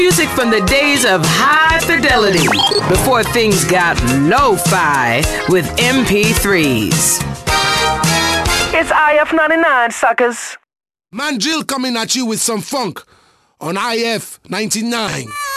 Music from the days of high fidelity, before things got lo-fi with MP3s. It's IF 99, suckers. Man Jill coming at you with some funk on IF 99.